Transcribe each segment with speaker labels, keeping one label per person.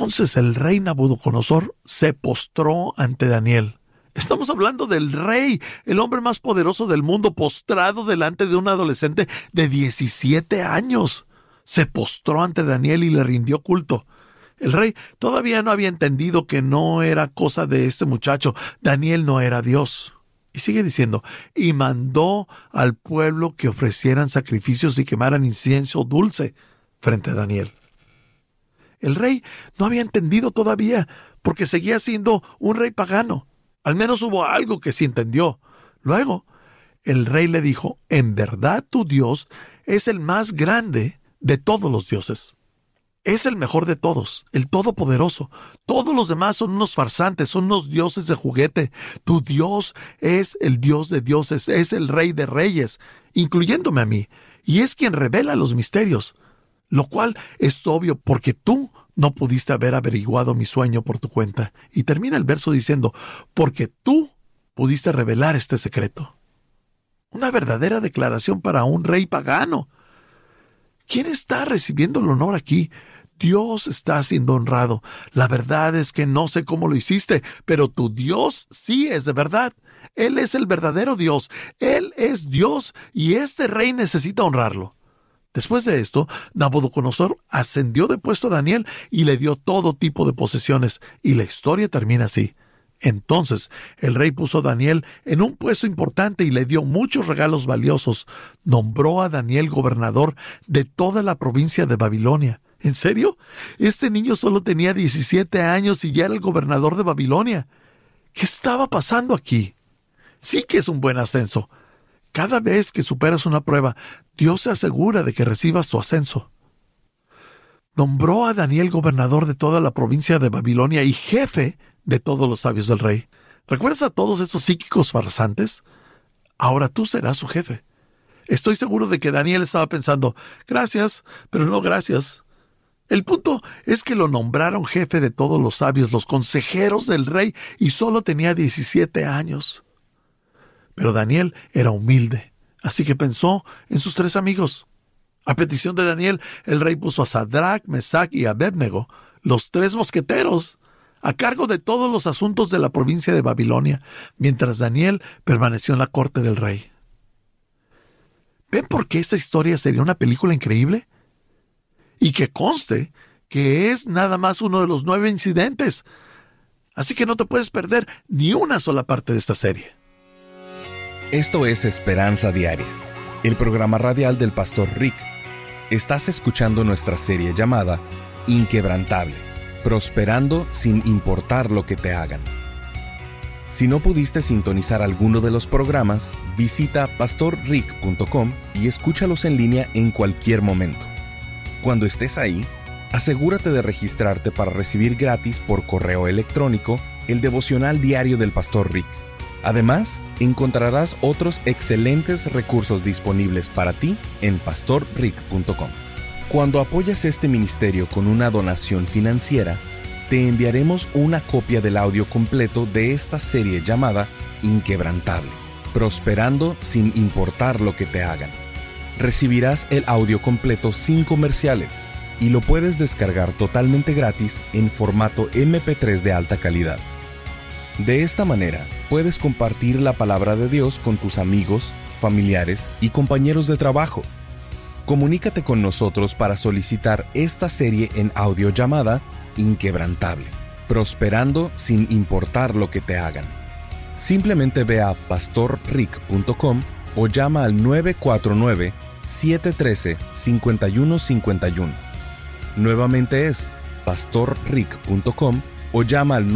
Speaker 1: Entonces el rey Nabucodonosor se postró ante Daniel. Estamos hablando del rey, el hombre más poderoso del mundo, postrado delante de un adolescente de 17 años. Se postró ante Daniel y le rindió culto. El rey todavía no había entendido que no era cosa de este muchacho. Daniel no era Dios. Y sigue diciendo, y mandó al pueblo que ofrecieran sacrificios y quemaran incienso dulce frente a Daniel. El rey no había entendido todavía, porque seguía siendo un rey pagano. Al menos hubo algo que sí entendió. Luego, el rey le dijo, en verdad tu Dios es el más grande de todos los dioses. Es el mejor de todos, el todopoderoso. Todos los demás son unos farsantes, son unos dioses de juguete. Tu Dios es el Dios de dioses, es el Rey de reyes, incluyéndome a mí, y es quien revela los misterios, lo cual es obvio porque tú no pudiste haber averiguado mi sueño por tu cuenta. Y termina el verso diciendo, porque tú pudiste revelar este secreto. Una verdadera declaración para un rey pagano. ¿Quién está recibiendo el honor aquí? Dios está siendo honrado. La verdad es que no sé cómo lo hiciste, pero tu Dios sí es de verdad. Él es el verdadero Dios. Él es Dios y este rey necesita honrarlo. Después de esto, Nabucodonosor ascendió de puesto a Daniel y le dio todo tipo de posesiones, y la historia termina así. Entonces, el rey puso a Daniel en un puesto importante y le dio muchos regalos valiosos. Nombró a Daniel gobernador de toda la provincia de Babilonia. ¿En serio? Este niño solo tenía 17 años y ya era el gobernador de Babilonia. ¿Qué estaba pasando aquí? Sí que es un buen ascenso. Cada vez que superas una prueba, Dios se asegura de que recibas tu ascenso. Nombró a Daniel gobernador de toda la provincia de Babilonia y jefe de todos los sabios del rey. ¿Recuerdas a todos estos psíquicos farsantes? Ahora tú serás su jefe. Estoy seguro de que Daniel estaba pensando, gracias, pero no gracias. El punto es que lo nombraron jefe de todos los sabios, los consejeros del rey, y solo tenía 17 años. Pero Daniel era humilde, así que pensó en sus 3 amigos. A petición de Daniel, el rey puso a Sadrach, Mesach y Abednego, los 3 mosqueteros, a cargo de todos los asuntos de la provincia de Babilonia, mientras Daniel permaneció en la corte del rey. ¿Ven por qué esta historia sería una película increíble? Y que conste que es nada más uno de los 9 incidentes. Así que no te puedes perder ni una sola parte de esta serie.
Speaker 2: Esto es Esperanza Diaria, el programa radial del pastor Rick. Estás escuchando nuestra serie llamada Inquebrantable, prosperando sin importar lo que te hagan. Si no pudiste sintonizar alguno de los programas, visita pastorrick.com y escúchalos en línea en cualquier momento. Cuando estés ahí, asegúrate de registrarte para recibir gratis por correo electrónico el devocional diario del pastor Rick. Además, encontrarás otros excelentes recursos disponibles para ti en pastorrick.com. Cuando apoyas este ministerio con una donación financiera, te enviaremos una copia del audio completo de esta serie llamada Inquebrantable, prosperando sin importar lo que te hagan. Recibirás el audio completo sin comerciales y lo puedes descargar totalmente gratis en formato MP3 de alta calidad. De esta manera, puedes compartir la palabra de Dios con tus amigos, familiares y compañeros de trabajo. Comunícate con nosotros para solicitar esta serie en audio llamada Inquebrantable, prosperando sin importar lo que te hagan. Simplemente ve a pastorrick.com o llama al 949-713-5151. Nuevamente es pastorrick.com o llama al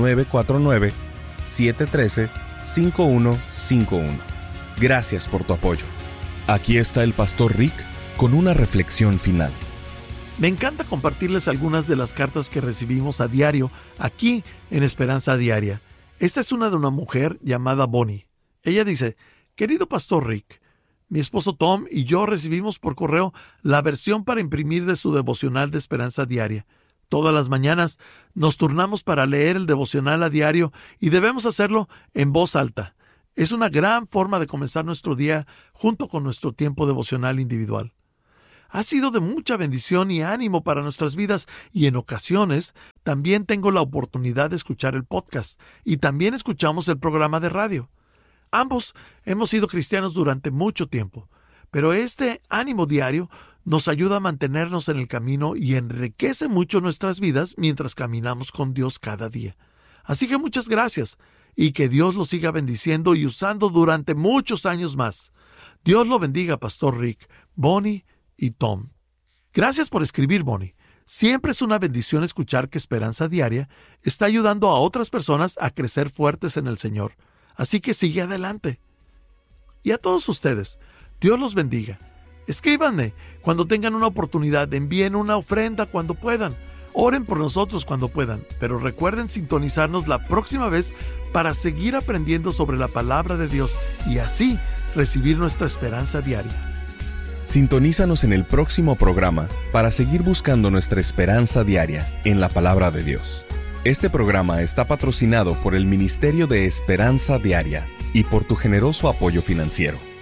Speaker 2: 949-713-5151. Gracias por tu apoyo. Aquí está el pastor Rick con una reflexión final.
Speaker 1: Me encanta compartirles algunas de las cartas que recibimos a diario aquí en Esperanza Diaria. Esta es una de una mujer llamada Bonnie. Ella dice, querido pastor Rick, mi esposo Tom y yo recibimos por correo la versión para imprimir de su devocional de Esperanza Diaria. Todas las mañanas nos turnamos para leer el devocional a diario y debemos hacerlo en voz alta. Es una gran forma de comenzar nuestro día junto con nuestro tiempo devocional individual. Ha sido de mucha bendición y ánimo para nuestras vidas, y en ocasiones también tengo la oportunidad de escuchar el podcast y también escuchamos el programa de radio. Ambos hemos sido cristianos durante mucho tiempo, pero este ánimo diario nos ayuda a mantenernos en el camino y enriquece mucho nuestras vidas mientras caminamos con Dios cada día. Así que muchas gracias, y que Dios lo siga bendiciendo y usando durante muchos años más. Dios lo bendiga, Pastor Rick, Bonnie y Tom. Gracias por escribir, Bonnie. Siempre es una bendición escuchar que Esperanza Diaria está ayudando a otras personas a crecer fuertes en el Señor. Así que sigue adelante. Y a todos ustedes, Dios los bendiga. Escríbanme cuando tengan una oportunidad, envíen una ofrenda cuando puedan. Oren por nosotros cuando puedan, pero recuerden sintonizarnos la próxima vez para seguir aprendiendo sobre la palabra de Dios y así recibir nuestra esperanza diaria.
Speaker 2: Sintonízanos en el próximo programa para seguir buscando nuestra esperanza diaria en la palabra de Dios. Este programa está patrocinado por el Ministerio de Esperanza Diaria y por tu generoso apoyo financiero.